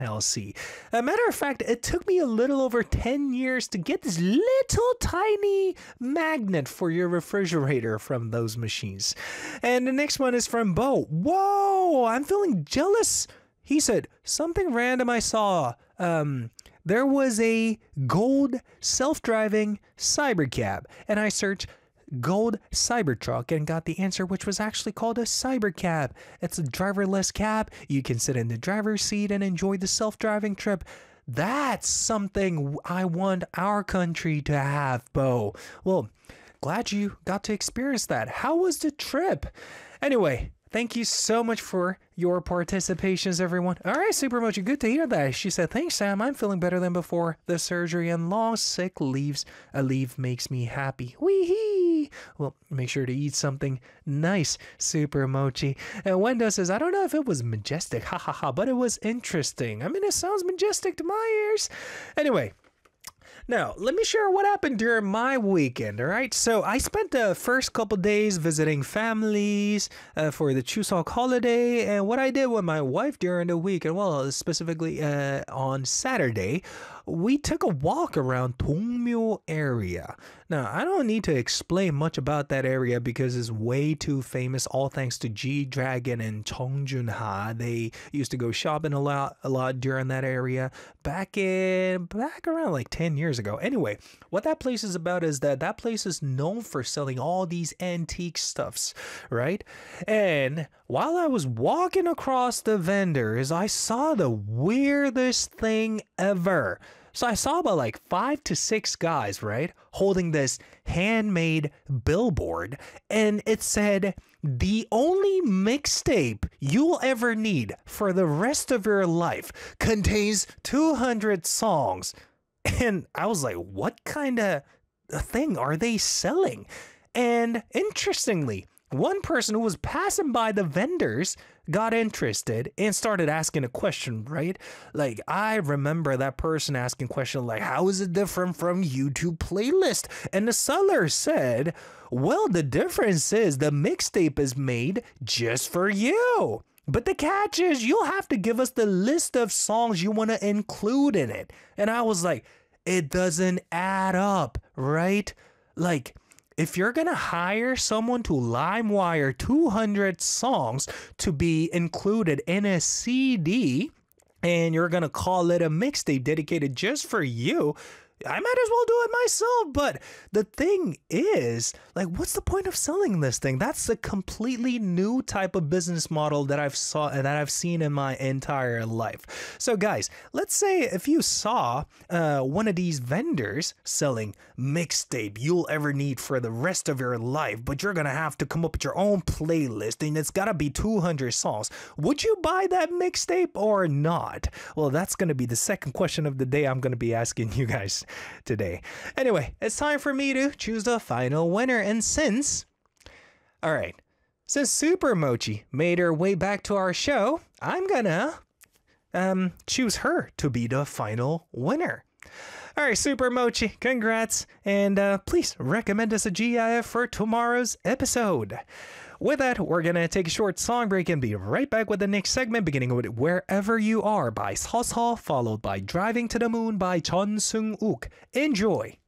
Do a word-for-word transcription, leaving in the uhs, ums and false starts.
L C. A matter of fact, it took me a little over ten years to get this little tiny magnet for your refrigerator from those machines. And the next one is from Bo. Whoa, I'm feeling jealous. He said, something random I saw. Um, there was a gold self-driving cybercab, and I searched gold Cybertruck and got the answer, which was actually called a cybercab. It's a driverless cab. You can sit in the driver's seat and enjoy the self-driving trip. That's something I want our country to have, Bo. Well, glad you got to experience that. How was the trip? Anyway, thank you so much for your participations, everyone. All right, Super Mochi, good to hear that. She said, thanks, Sam. I'm feeling better than before the surgery, and long sick leaves. A leave makes me happy. Wee-hee. Well, make sure to eat something nice, Super Mochi. And Wenda says, I don't know if it was majestic, ha ha ha, but it was interesting. I mean, it sounds majestic to my ears. Anyway, now, let me share what happened during my weekend, all right? So I spent the first couple days visiting families uh, for the Chuseok holiday, and what I did with my wife during the weekend, well, specifically uh, on Saturday, we took a walk around Dongmyo area. Now, I don't need to explain much about that area because it's way too famous, all thanks to G-Dragon and Chung Jun-ha. They used to go shopping a lot, a lot during that area back in, back around like ten years ago. Anyway, what that place is about is that that place is known for selling all these antique stuffs, right? And while I was walking across the vendors, I saw the weirdest thing ever. So I saw about like five to six guys, right, holding this handmade billboard, and it said, the only mixtape you'll ever need for the rest of your life contains two hundred songs. And I was like, what kind of thing are they selling? And interestingly, one person who was passing by the vendors got interested and started asking a question, right? Like, I remember that person asking a question like, how is it different from YouTube playlist? And the seller said, well, the difference is the mixtape is made just for you. But the catch is you'll have to give us the list of songs you want to include in it. And I was like, it doesn't add up, right? Like, if you're going to hire someone to LimeWire two hundred songs to be included in a C D, and you're going to call it a mixtape dedicated just for you, I might as well do it myself. But the thing is, like, what's the point of selling this thing? That's a completely new type of business model that I've saw that I've seen in my entire life. So guys, let's say if you saw uh, one of these vendors selling mixtape you'll ever need for the rest of your life, but you're gonna have to come up with your own playlist and it's gotta be two hundred songs, would you buy that mixtape or not? Well, that's gonna be the second question of the day I'm gonna be asking you guys today. Anyway, it's time for me to choose the final winner, and since all right since Super Mochi made her way back to our show, I'm gonna um choose her to be the final winner. All right, Super Mochi, congrats, and uh, please recommend us a GIF for tomorrow's episode. With that, we're gonna take a short song break and be right back with the next segment, beginning with Wherever You Are by Seoseol, followed by Driving to the Moon by Chun Sung-wook. Enjoy!